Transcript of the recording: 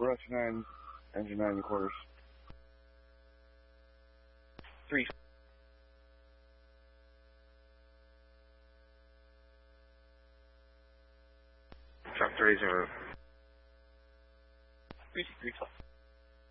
Rush 9, engine 9 quarters. 3. Truck 30. 3-3-12.